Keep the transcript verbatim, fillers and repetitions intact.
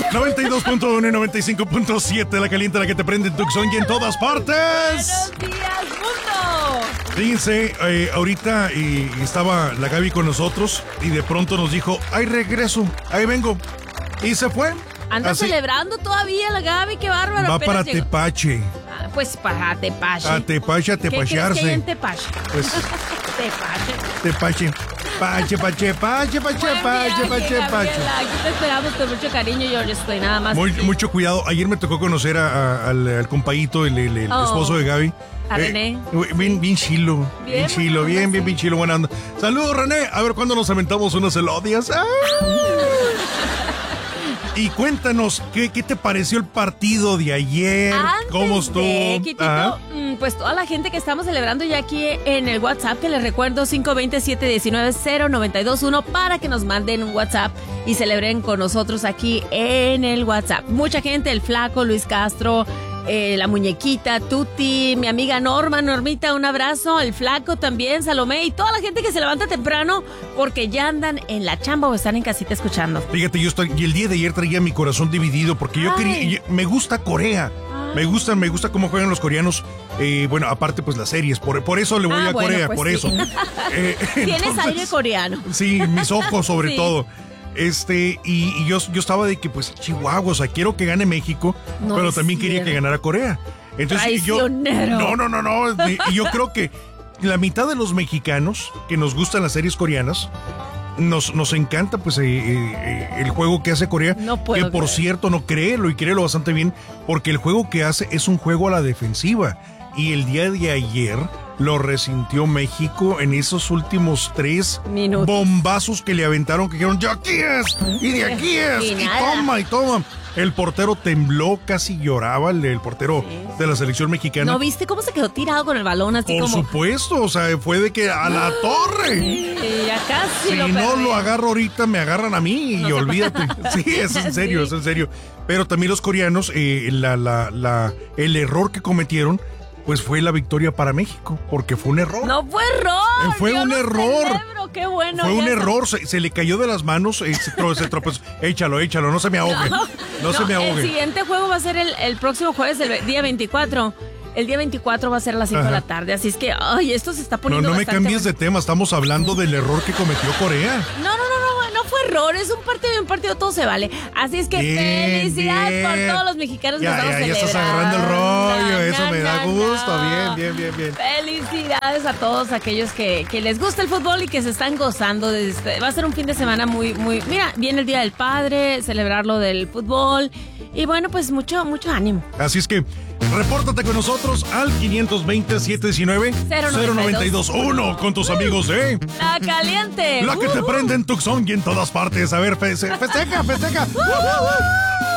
noventa y dos punto uno y noventa y cinco punto siete, la caliente, la que te prende en Tucson y en todas partes. ¡Buenos días, mundo! Fíjense, eh, ahorita eh, estaba la Gaby con nosotros y de pronto nos dijo, ahí regreso, ahí vengo. Y se fue. Anda Así, celebrando todavía la Gaby, qué bárbaro. va apenas para llegó. Tepache. Ah, pues para Tepache. A Tepache, a ¿Qué crees que hay tepachearse. en Tepache? Pues, Tepache. Tepache. Pache, pache, pache, pache, Buen pache, viaje, pache, Gabriela. pache. Aquí te esperamos con mucho cariño, yo estoy nada más. Muy, mucho cuidado. Ayer me tocó conocer a- a- al, al compadito, el, el- el Oh. esposo de Gaby. A René. Bien, bien chilo. Bien, Bien chilo, buena bien, onda, bien, sí. bien chilo, buena onda. Saludos, René. A ver cuándo nos aventamos unas elodias. ¡Ah! Y cuéntanos, ¿qué, ¿qué te pareció el partido de ayer? Antes ¿Cómo estuvo? de, Kitito, Ajá. mm, pues toda la gente que estamos celebrando ya aquí en el WhatsApp, que les recuerdo cinco dos cero, siete uno nueve, cero nueve dos uno para que nos manden un WhatsApp y celebren con nosotros aquí en el WhatsApp. Mucha gente, el Flaco, Luis Castro, eh, la muñequita, Tuti, mi amiga Norma, Normita, un abrazo, el Flaco también, Salomé y toda la gente que se levanta temprano porque ya andan en la chamba o están en casita escuchando. Fíjate, yo estoy, y el día de ayer traía mi corazón dividido porque yo Ay. quería, yo- me gusta Corea. Me gusta, me gusta cómo juegan los coreanos. Eh, bueno, aparte, pues las series. Por, por eso le voy Ah, a bueno, Corea, pues por sí. eso. Eh, Tienes entonces, aire coreano. Sí, mis ojos sobre Sí. todo. Este, y, y yo, yo estaba de que, pues, Chihuahua, o sea, quiero que gane México, No pero es también quería que cierto. ganara Corea. Entonces, yo. Traicionero. No, no, no, no. Y y yo creo que la mitad de los mexicanos que nos gustan las series coreanas. Nos, nos encanta pues eh, eh, el juego que hace Corea, No puedo que por creer. cierto no créelo y créelo bastante bien, porque el juego que hace es un juego a la defensiva y el día de ayer lo resintió México en esos últimos tres Minutos. bombazos que le aventaron, que dijeron, ¡ya aquí es! ¡Y de aquí es! Y Y, nada. toma, y toma. El portero tembló, casi lloraba, el, el portero Sí. de la selección mexicana. ¿No viste cómo se quedó tirado con el balón así Por como... supuesto, o sea, fue de que a la torre. Y ya casi Si lo no perdí. lo agarro ahorita, me agarran a mí y No se olvídate. puede. Sí, es en serio, Sí. es en serio. Pero también los coreanos, eh, la, la, la, el error que cometieron, pues fue la victoria para México, porque fue un error. No fue error. Eh, fue yo un lo error. celebro, qué bueno. Fue un ya error, se, se le cayó de las manos, eh, se, tro- se tropezó. Échalo, échalo, no se me ahogue. No, No, se me El ahogue. siguiente juego va a ser el, el próximo jueves, el día veinticuatro. El día veinticuatro va a ser a las cinco de Ajá. la tarde, así es que, ay, esto se está No, poniendo no me bastante cambies de bueno. tema, estamos hablando del error que cometió Corea. No, no, no, no, no fue error, es un partido y un partido todo se vale. Así es que Bien, felicidades bien. por todos los mexicanos que Ya, estamos ya, ya estás celebrando. agarrando el rollo, eso Na, me da na, gusto, na. bien, bien, bien, bien. Felicidades a todos aquellos que, que les gusta el fútbol y que se están gozando. De este- va a ser un fin de semana muy, muy... Mira, viene el Día del Padre, celebrar lo del fútbol. Y bueno, pues mucho, mucho ánimo. Así es que repórtate con nosotros al quinientos veinte, siete diecinueve, cero nueve dos uno con tus amigos de La caliente. La que te Uh-huh. prende en Tucson y en todas partes. A ver, fe- festeja, festeja.